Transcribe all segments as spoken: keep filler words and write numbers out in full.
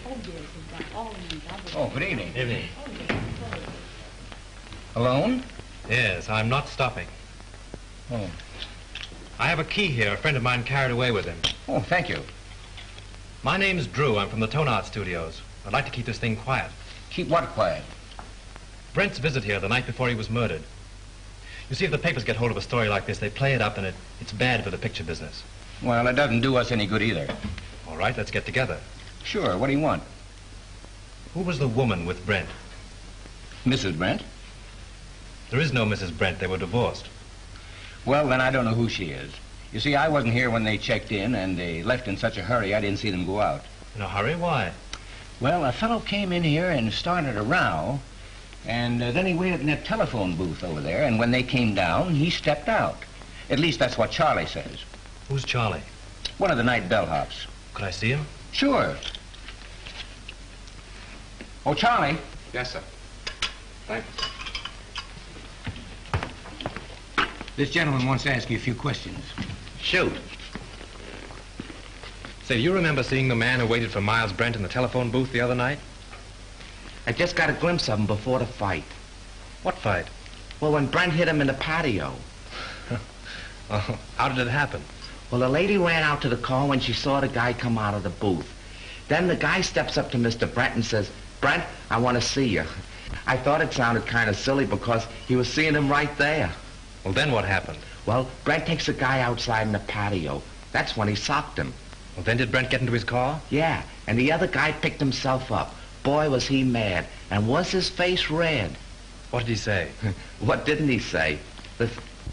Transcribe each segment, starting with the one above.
Oh, good evening. Evening. Alone? Yes, I'm not stopping. Oh. I have a key here a friend of mine carried away with him. Oh, thank you. My name's Drew. I'm from the Tone Art Studios. I'd like to keep this thing quiet. Keep what quiet? Brent's visit here the night before he was murdered. You see, if the papers get hold of a story like this, they play it up and it, it's bad for the picture business. Well, it doesn't do us any good either. All right, let's get together. Sure, what do you want? Who was the woman with Brent? Missus Brent? There is no Missus Brent. They were divorced. Well, then I don't know who she is. You see, I wasn't here when they checked in, and they left in such a hurry I didn't see them go out. In a hurry? Why? Well, a fellow came in here and started a row, and uh, then he waited in that telephone booth over there, and when they came down, he stepped out. At least that's what Charlie says. Who's Charlie? One of the night bellhops. Could I see him? Sure. Oh, Charlie. Yes, sir. Thank you, sir. This gentleman wants to ask you a few questions. Shoot. Say, do you remember seeing the man who waited for Miles Brent in the telephone booth the other night? I just got a glimpse of him before the fight. What fight? Well, when Brent hit him in the patio. Oh, how did it happen? Well, the lady ran out to the car when she saw the guy come out of the booth. Then the guy steps up to Mister Brent and says, "Brent, I want to see you." I thought it sounded kind of silly because he was seeing him right there. Well, then what happened? Well, Brent takes the guy outside in the patio. That's when he socked him. Well, then did Brent get into his car? Yeah, and the other guy picked himself up. Boy, was he mad. And was his face red. What did he say? What didn't he say? The...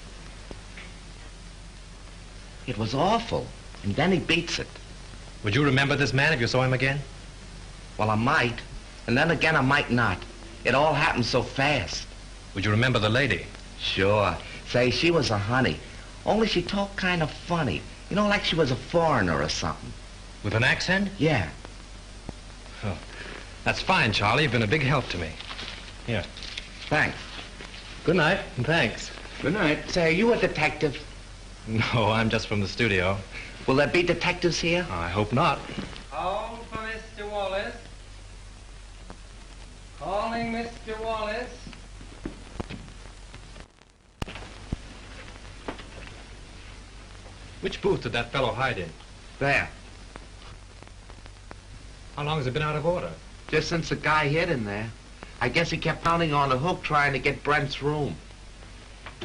It was awful. And then he beats it. Would you remember this man if you saw him again? Well, I might. And then again, I might not. It all happened so fast. Would you remember the lady? Sure. Say, she was a honey. Only she talked kind of funny. You know, like she was a foreigner or something. With an accent? Yeah. Oh, that's fine, Charlie. You've been a big help to me. Here. Thanks. Good night, and thanks. Good night. Say, are you a detective? No, I'm just from the studio. Will there be detectives here? I hope not. Call for Mister Wallace. Calling Mister Wallace. Which booth did that fellow hide in? There. How long has it been out of order? Just since the guy hit him there. I guess he kept pounding on the hook trying to get Brent's room.